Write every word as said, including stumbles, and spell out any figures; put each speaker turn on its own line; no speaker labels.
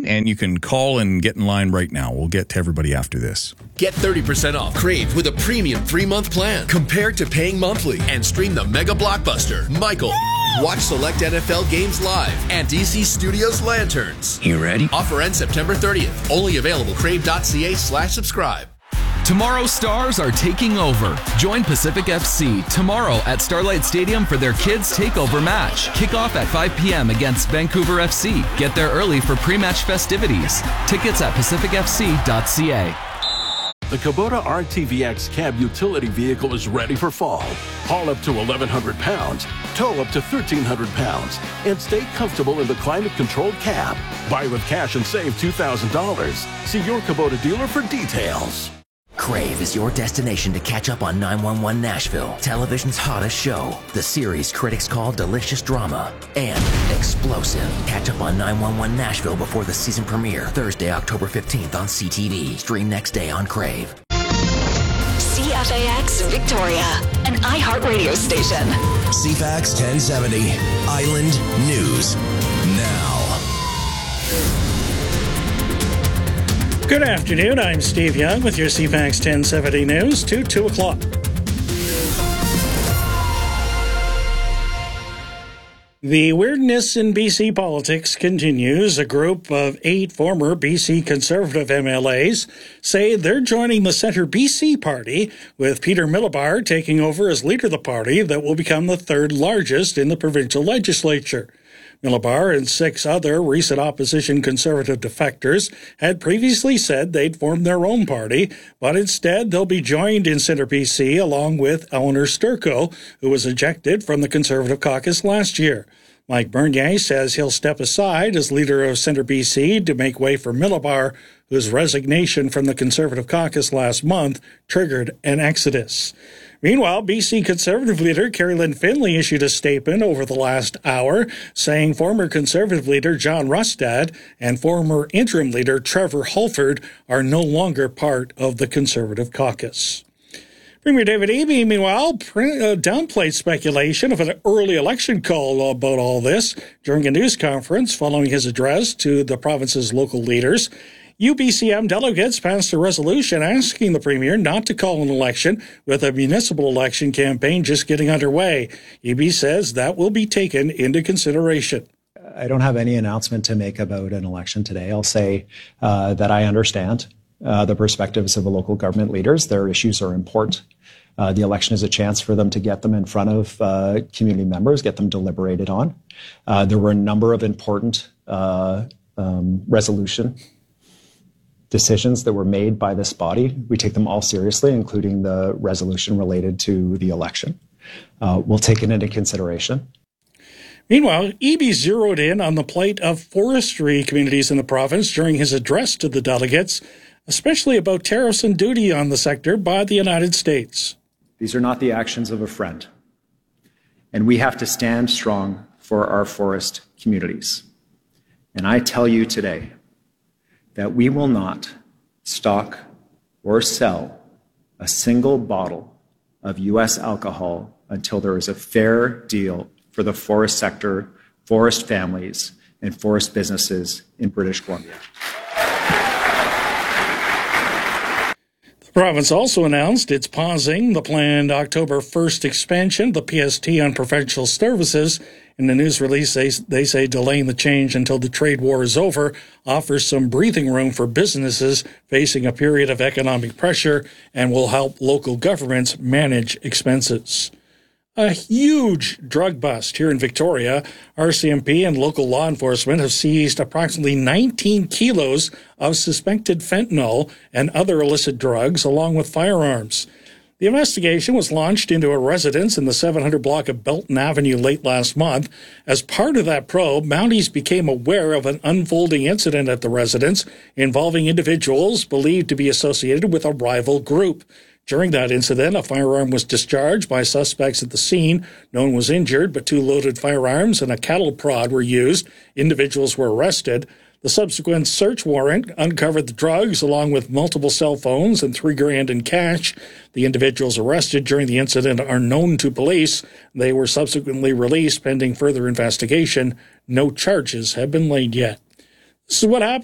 and you can call and get in line right now. We'll get to everybody after this.
Get thirty percent off Crave with a premium three-month plan compared to paying monthly, and stream the mega blockbuster, Michael. Watch select N F L games live and D C Studios Lanterns.
You ready?
Offer ends September thirtieth. Only available crave.ca slash subscribe.
Tomorrow's stars are taking over. Join Pacific F C tomorrow at Starlight Stadium for their Kids Takeover match. Kickoff at five p.m. against Vancouver F C. Get there early for pre-match festivities. Tickets at pacific f c dot c a.
The Kubota R T V X cab utility vehicle is ready for fall. Haul up to eleven hundred pounds, tow up to thirteen hundred pounds, and stay comfortable in the climate-controlled cab. Buy with cash and save two thousand dollars. See your Kubota dealer for details.
Crave is your destination to catch up on nine one one Nashville, television's hottest show. The series critics call delicious drama and explosive. Catch up on nine one one Nashville before the season premiere, Thursday, October fifteenth on C T V. Stream next day on Crave.
C F A X Victoria, an iHeartRadio station.
C F A X ten seventy, Island News Now.
Good afternoon, I'm Steve Young with your C F A X ten seventy News to two o'clock. The weirdness in B C politics continues. A group of eight former B C Conservative M L As say they're joining the Centre B C party, with Peter Milobar taking over as leader of the party that will become the third largest in the provincial legislature. Milobar and six other recent opposition Conservative defectors had previously said they'd form their own party, but instead they'll be joined in Centre B C along with Eleanor Sturko, who was ejected from the Conservative caucus last year. Mike Bernier says he'll step aside as leader of Centre B C to make way for Milobar, whose resignation from the Conservative caucus last month triggered an exodus. Meanwhile, B C Conservative leader Kerry Lynn Finley issued a statement over the last hour saying former Conservative leader John Rustad and former interim leader Trevor Holford are no longer part of the Conservative caucus. Premier David Eby, meanwhile, downplayed speculation of an early election call about all this during a news conference following his address to the province's local leaders. U B C M delegates passed a resolution asking the Premier not to call an election, with a municipal election campaign just getting underway. Eby says that will be taken into consideration.
I don't have any announcement to make about an election today. I'll say uh, that I understand uh, the perspectives of the local government leaders. Their issues are important. Uh, the election is a chance for them to get them in front of uh, community members, get them deliberated on. Uh, there were a number of important uh, um, resolution decisions that were made by this body. We take them all seriously, including the resolution related to the election. Uh, we'll take it into consideration.
Meanwhile, Eby zeroed in on the plight of forestry communities in the province during his address to the delegates, especially about tariffs and duty on the sector by the United States.
These are not the actions of a friend, and we have to stand strong for our forest communities. And I tell you today that we will not stock or sell a single bottle of U S alcohol until there is a fair deal for the forest sector, forest families, and forest businesses in British Columbia.
The province also announced it's pausing the planned October first expansion of the P S T on provincial services. In the news release, they, they say delaying the change until the trade war is over offers some breathing room for businesses facing a period of economic pressure and will help local governments manage expenses. A huge drug bust here in Victoria. R C M P and local law enforcement have seized approximately nineteen kilos of suspected fentanyl and other illicit drugs, along with firearms. The investigation was launched into a residence in the seven hundred block of Belton Avenue late last month. As part of that probe, Mounties became aware of an unfolding incident at the residence involving individuals believed to be associated with a rival group. During that incident, a firearm was discharged by suspects at the scene. No one was injured, but two loaded firearms and a cattle prod were used. Individuals were arrested. The subsequent search warrant uncovered the drugs along with multiple cell phones and three grand in cash. The individuals arrested during the incident are known to police. They were subsequently released pending further investigation. No charges have been laid yet. This is what happened.